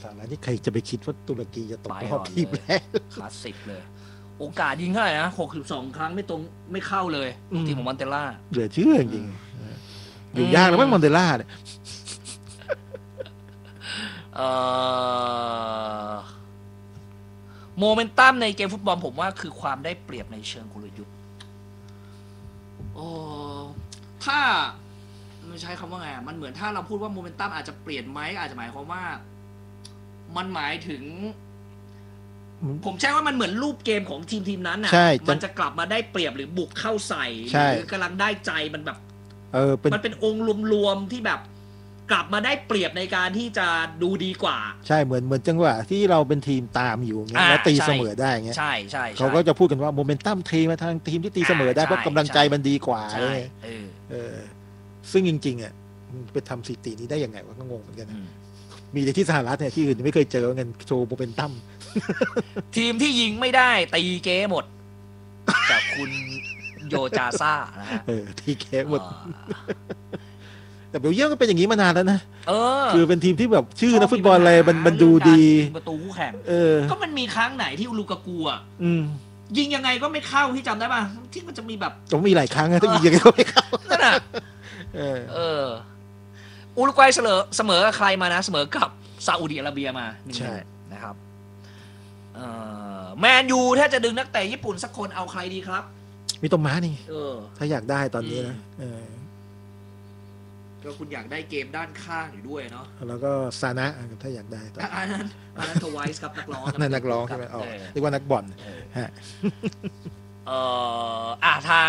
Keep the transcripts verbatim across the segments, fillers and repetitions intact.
สหรัฐนี่ใครจะไปคิดว่าตุรกีจะตกรอบทีมแรกคลาสสิกเลยโอกาสยิงเท่าไหร่นะหกสิบสองครั้งไม่ตรงไม่เข้าเลยทีมของมอนเตล่าเหลือเชื่อจริงๆอยู่ยากแล้วมั้งมอนเตล่าเนี่ยเอ่อโมเมนตัมในเกมฟุตบอลผมว่าคือความได้เปรียบในเชิงกลยุทธ์โอ้ถ้าไม่ใช้คำว่าไงมันเหมือนถ้าเราพูดว่าโมเมนตัมอาจจะเปลี่ยนไหมอาจจะหมายความว่ามันหมายถึงผมใช้ว่ามันเหมือนรูปเกมของทีมทีมนั้นน่ะมันจะกลับมาได้เปรียบหรือบุกเข้าใส่หรือกำลังได้ใจมันแบบเออมันเป็นองค์รวมๆที่แบบกลับมาได้เปรียบในการที่จะดูดีกว่าใช่เหมือนเหมือนจังหวะที่เราเป็นทีมตามอยู่เงี้ยแล้วตีเสมอได้เงี้ยใช่ใช่เขาก็จะพูดกันว่าโมเมนตัมเทมาทางทีมที่ตีเสมอได้เพราะกำลังใจมันดีกว่าเลยเออซึ่งจริงๆอ่ะไปทำสถิตินี้ได้ยังไงวะก็งงเหมือนกันมีแต่ที่สหรัฐเนี่ยที่อื่นไม่เคยเจอเงินโชว์โมเมนตัมทีมที่ยิงไม่ได้ตีเก้หมดจากคุณโยจาซ่านะฮะเออตีเก้หมดแต่เบลเยียมก็เป็นอย่างนี้มานานแล้วนะเออคือเป็นทีมที่แบบชื่อนักฟุตบอลอะไรมันมันดูดีประตูคู่แข่งเออก็มันมีครั้งไหนที่ลูกากูอ่ะยิงยังไงก็ไม่เข้าที่จำได้ป่ะที่มันจะมีแบบต้องมีหลายครั้งนะถ้ายิงยังไงก็ไม่เข้านั่นน่ะเออเอออุรุกวัยเสมอเสมอกับใครมานะเสมอกับซาอุดิอาระเบียมาใช่นะครับเอ่อแมนยูถ้าจะดึงนักเตะญี่ปุ่นสักคนเอาใครดีครับมีตม้านี่เออถ้าอยากได้ตอนนี้นะเออก็คุณอยากได้เกมด้านข้างอยู่ด้วยเนาะแล้วก็ซานะถ้าอยากได้ตอนอันนั้นอันนั้นทวายส์ครับนักร้องนั่นนักร้องใช่ไหมอ๋อเรียกว่านักบอลฮะเอ่ออ่ะทาง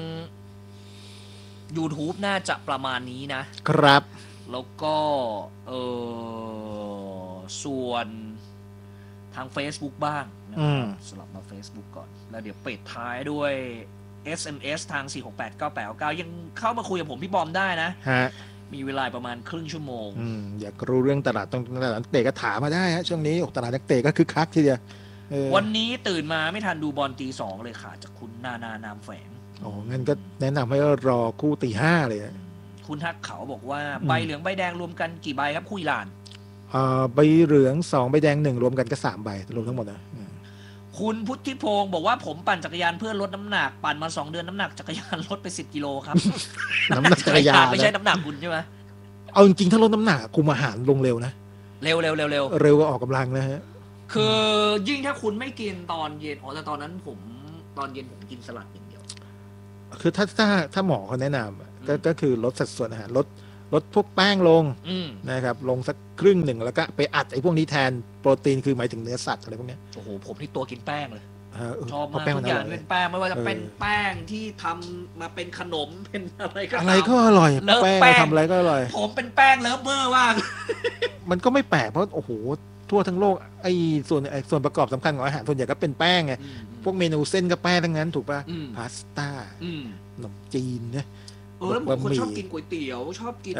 YouTube น่าจะประมาณนี้นะครับแล้วก็เออส่วนทาง Facebook บ้างนะครับสลับมา Facebook ก่อนแล้วเดี๋ยวปิดท้ายด้วย เอส เอ็ม เอส ทางสี่ หก แปด เก้า แปด เก้ายังเข้ามาคุยกับผมพี่บอมได้นะฮะมีเวลาประมาณครึ่งชั่วโมงอืมอยากรู้เรื่องตลาดต้องตลาดนักเตะก็ถามมาได้ฮะช่วงนี้ตลาดนักเตะก็คึกคักทีเดียววันนี้ตื่นมาไม่ทันดูบอลตีสองเลยค่ะจากคุณนานานามแฝงอ๋องั้นก็แนะนำให้รอคู่ตีห้าเลยคุณทักเขาบอกว่าใบเหลืองใบแดงรวมกันกี่ใบครับคู่อิหร่านอ่าใบเหลืองสองใบแดงหนึ่งรวมกันก็สามใบรวมทั้งหมดนะคุณพุทธิพงศ์บอกว่าผมปั่นจักรยานเพื่อลดน้ำหนักปั่นมาสองเดือนน้ำหนักจักรยานลดไปสิบกิโลครับน้ำหนักจักรยานไม่ใช่น้ำหนักคุณใช่ไหมเอาจริงๆถ้าลดน้ำหนักคุมอาหารลงเร็วนะเร็วเร็วเร็วเร็วเร็วก็ออกกำลังนะฮะคือยิ่งถ้าคุณไม่กินตอนเย็นอ๋อแต่ตอนนั้นผมตอนเย็นผมกินสลัดอย่างเดียวคือถ้าถ้าถ้าหมอเขาแนะนำก็ก็คือลดสัดส่วนอาหารลดลดพวกแป้งลงนะครับลงสักครึ่งหนึ่งแล้วก็ไปอัดไอ้พวกนี้แทนโปรตีนคือหมายถึงเนื้อสัตว์อะไรพวกนี้โอ้โหผมที่ตัวกินแป้งเลยชอบมากทุกอย่างเป็นแป้งไม่ว่าจะเป็นแป้งที่ทำมาเป็นขนมเป็นอะไรก็อะไรก็อร่อยแป้งทำอะไรก็อร่อยผมเป็นแป้งเลิฟเวอร์มากมันก็ไม่แปลกเพราะโอ้โหทั่วทั้งโลกไอ้ส่วนไอ้ส่วนประกอบสำคัญของอาหารส่วนใหญ่ก็เป็นแป้งไงพวกเมนูเส้นก็แป้งทั้งนั้นถูกป่ะพาสต้าขนมจีนเนี่ยเออแล้วผมคนชอบกินก๋วยเตี๋ยวชอบกิน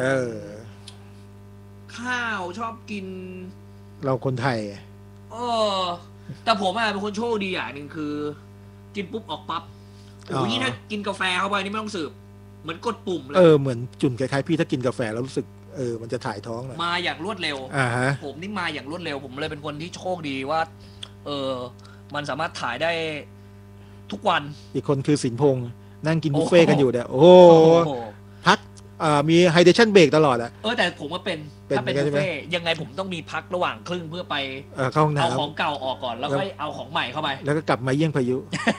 ข้าวชอบกินเราคนไทยเออแต่ผมอ่ะเป็นคนโชคดีอย่างหนึ่งคือกินปุ๊บออกปั๊บโอ้ยนี่ถ้ากินกาแฟเข้าไปนี่ไม่ต้องสืบเหมือนกดปุ่มเลยเออเหมือนจุ่นคล้ายๆพี่ถ้ากินกาแฟแล้วรู้สึกเออมันจะถ่ายท้องเลยมาอย่างรวดเร็วอ่าฮะผมนี่มาอย่างรวดเร็วผมเลยเป็นคนที่โชคดีว่าเออมันสามารถถ่ายได้ทุกวันอีกคนคือสินพงษ์นั่งกินบุฟเฟ่กันอยู่เนี่ยโอ้พักมีไฮเดรชั่นเบรกตลอดอะเออแต่ผมว่าเป็นถ้าเป็นบุฟเฟ่ยังไงผมต้องมีพักระหว่างครึ่งเพื่อไปเข้าห้องน้ำเอาของเก่าออกก่อนแล้วก็เอาของใหม่เข้าไปแล้วก็กลับมาเยี่ยงพายุ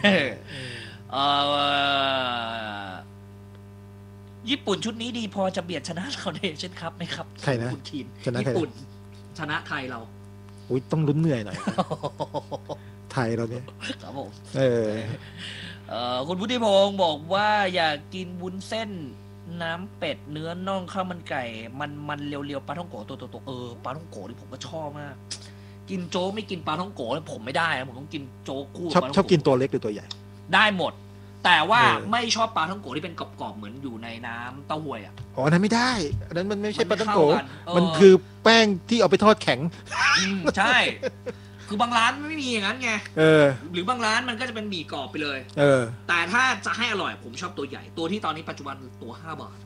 ญี่ปุ่นชุดนี้ดีพอจะเบียดชนะเราได้เช่นครับไหมครับใครนะทีมญี่ปุ่นชนะไทยเราอุ้ยต้องลุ้นเหนื่อยหน่อยไทยเราเนี่ยครับผมเออคุณพุทธิพงศ์บอกว่าอยากกินวุ้นเส้นน้ำเป็ดเนื้อน่องข้าวมันไก่มันมันเรียวๆปลาท่องโกตัวโตๆเออปลาท่องโกนี่ผมก็ชอบมากกินโจ๊กไม่กินปลาท่องโกแล้วผมไม่ได้นะผมต้องกินโจ๊กคู่ชอบชอบกินตัวเล็กหรือตัวใหญ่ได้หมดแต่ว่าไม่ชอบปลาท่องโกที่เป็นกรอบๆเหมือนอยู่ในน้ำเต้าหู้อ่ะอ๋อนั้นไม่ได้อันนั้นมันไม่ใช่ปลาท่องโกมันคือแป้งที่เอาไปทอดแข็งใช่คือบางร้านไม่มีอย่างนั้นไงเออหรือบางร้านมันก็จะเป็นหมี่กรอบไปเลยเออแต่ถ้าจะให้อร่อยผมชอบตัวใหญ่ตัวที่ตอนนี้ปัจจุบันตัวห้าบาท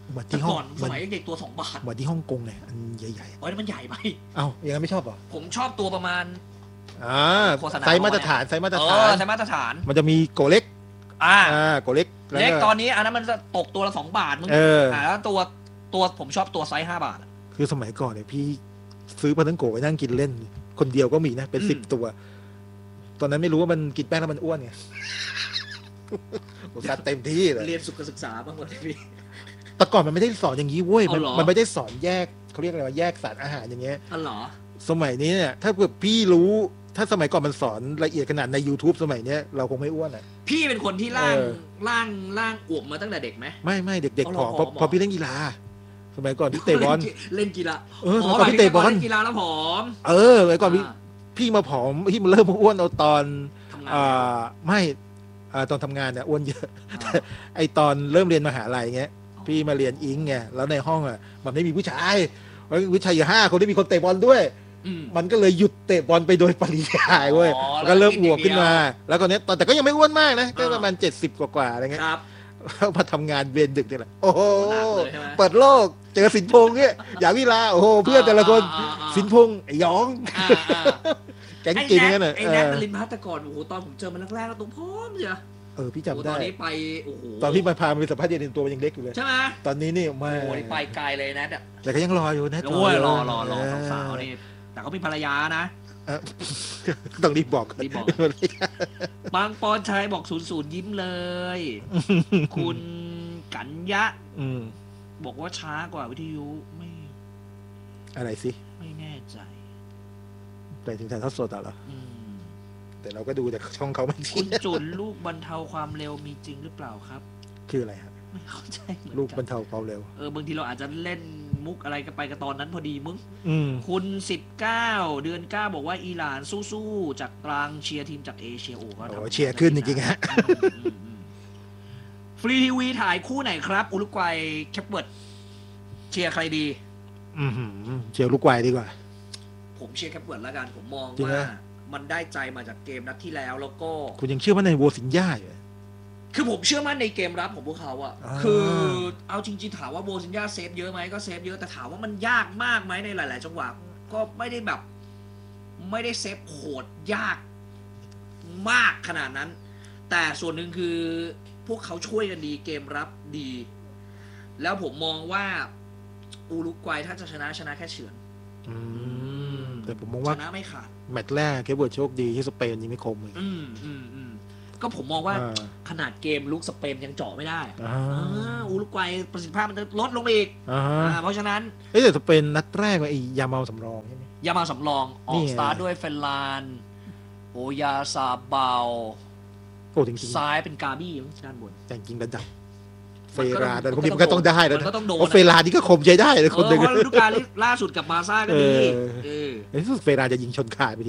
เหมือนแต่ที่ห้อก่งอนเหสมือนมัยเด็กตัวสองบาทเหมือนที่ฮ่องกงเนี่ยอันใหญ่ๆโอ้ยมันใหญ่ไปเอ้าอย่างนั้นไม่ชอบเหรอผมชอบตัวประมาณอ่าโฆษณาไซส์มาตรฐานไซส์มาตรเอฐาอน ใช้มาตรฐานมันจะมีโกเล็กอ่าอ่าโกเล็กแวเล็กตอนนี้อันนั้นมันจะตกตัวละสองบาทมึงเอออ่าแล้วตัวตัวผมชอบตัวไซส์ห้าบาทอะคือสมัยก่อนเนี่ยพี่ซื้อปลาทังโกะไปนั่งกินเล่น คนเดียวก็มีนะ เป็นอืมสิบตัว ตอนนั้นไม่รู้ว่ามันกินแป้งแล้วมันอ้วนไง โอ้ซัดเต็มที่เลยเรียนสุขศึกษาบ้างเลยพี่แต่ก่อนมันไม่ได้สอนอย่างนี้เว้ยมันเอาเหรอมันไม่ได้สอนแยกเขาเรียกอะไรว่าแยกสารอาหารอย่างเงี้ยอ๋อเหรอสมัยนี้เนี่ยถ้าเกิดพี่รู้ถ้าสมัยก่อนมันสอนละเอียดขนาดใน YouTube สมัยเนี้ยเราคงไม่อ้วนอ่ะพี่เป็นคนที่ร่างเออ ร่างร่างอวบมาตั้งแต่เด็กไหมไม่ไม่เด็กเอาๆเหผรออมเพราะผอมเพราะพี่เล่นกีฬา สมัยก่อนพี่เตะบอลเล่นกีฬาเออสมัยก่อนพี่เตะบอลเล่นกีฬาแล้วผอมเออสมัยก่อนพี่าพี่มาผอมพี่มาเริ่มมาอ้วนเอาตอนทำงานอ่าไม่อ่าตอนทำงานเนี่ยอ้วนเยอะอ่าไอตอนเริ่มเรียนมหาลัยเงี้ย พี่มาเรียนอิงไงแล้วในห้องอ่ะมันไม่มีผู้ชายเพราะผู้ชายอยู่ห้าคนที่มีคนเตะบอลด้วยอืมมันก็เลยหยุดเตะบอลไปโดยปริยายเว้ยอ๋อมันก็เริ่มแล้วอวบขึ้นมานิดเดียวแล้วก็เนี้ยตอนแต่ก็ยังไม่อ้วนมากนะก็อ่าประมาณเจ็ดสิบกว่าๆอะไรเงี้ยครับแล้วมาทำงานเวรดึกเนี่ยแหละโอ้โหหนักเลยใช่ไหมเปิดโลกเจอสินพงษ์เนี่ยอย่าวิลาโอ้โหเพื่อนแต่ละคนอ่าอ่าอ่าสินพงษ์ไอ้หยองอ่าอ่าแก๊งกินอย่างนั้นไอ้น่ะไอ้เอแน็กอนลินพัฒน์แต่ก่อนโอ้โหตอนผมเจอมันแรกๆแล้วตัวพร้อมเชียวเออพี่โอ้โหจำตได้อนนี้ไปโอ้โหตอนที่มาพามาไปสัมภาษณ์เรียนตัวมันยังเล็กอยู่เลยใช่ไหมตอนนี้นี่มาโอ้โหนี่ไปไกลเลยนะเนี่ยแต่ก็ยังรออยู่นะโอ้ยรอรอรอเสาวๆนี่แต่เขามีภรรยานะเออต้องรีบบอกรีบบอก บางปอนชัยบอกศูนย์ศูนย์ยิ้มเลย คุณกัญญะอืมบอกว่าช้ากว่าวิทยุไม่อะไรสิไม่แน่ใจไปถึงถ่ายทอดสดอ่ะเหรออืมแต่เราก็ดูแต่ช่องเขาไม่คุที่ณจุนลูกบรรเทาความเร็วมีจริงหรือเปล่าครับคืออะไรครับไม่เข้าใจเหมือนลูกบรกัรนเทาความเร็วเออบางทีเราอาจจะเล่นมุกอะไรกันไปกับตอนนั้นพอดีมึงอืมคุณสิบเก้าเดือนเก้าบอกว่าอิหร่านสู้ๆจากกลางเชียร์ทีมจากเอเชียโอ้ก็โอ้ทำเชียร์ขึ้นจริงๆฮะอืมอืมอืมฟรีทีวีถ่ายคู่ไหนครับ อุรุกวัยแคปเวิร์ดเชียร์ใครดีอืมเชียร์ลูกไวดีกว่าผมเชียร์แคปเวิร์ดแล้วกัน ผมมองจริงว่านะมันได้ใจมาจากเกมนัดที่แล้ว แล้วก็คุณยังเชื่อว่าในโวสินย่าอยู่คือผมเชื่อมั่นในเกมรับของพวกเขาอะอ่าคือเอาจริงๆถามว่าโบซินยาเซฟเยอะไหมก็เซฟเยอะแต่ถามว่ามันยากมากไหมในหลาย ๆ จังหวะก็ไม่ได้แบบ ไม่ได้เซฟโหดยากมากขนาดนั้น แต่ส่วนหนึ่งคือพวกเขาช่วยกันดีเกมรับดี แล้วผมมองว่าอุรุกวัยถ้าจะชนะชนะแค่เฉือนอืมแต่ผมมองชว่านะไม่ขาดแมตช์แรกเคเบิร์ดโชคดีที่สเปนยิงไม่คมเลยอืมอืมอืมก็ผมมองว่าอ่าขนาดเกมลุกสเปนยังเจาะไม่ได้อ่าอ่าอุรุกวัยประสิทธิภาพมันจะลดลงไปอีกอ่าอ่าเพราะฉะนั้นเอ้ยแต่สเปนนัดแรกว่าไอ้ยาเมาสำรองใช่ไหมยามาสำรอง อนี่อกไงสตาร์ทด้วยเฟนลานโอยาซาเบาโอ้จริงซ้ายเป็นกาบี้ด้านบนๆแต่จริงๆระดับเฟมันก็ราต้องแต่พวกนี้มันก็ต้องได้แล้วมันนะก็ต้องโดนเพราะเฟรานี่ก็คมใช้ได้เลยเอคนอหนึ่งเพราะฤดูกาลล่าสุดกับบาร์ซ่าก็ดีเออเออเอ้ยเฟราจะยิงชนขาดไป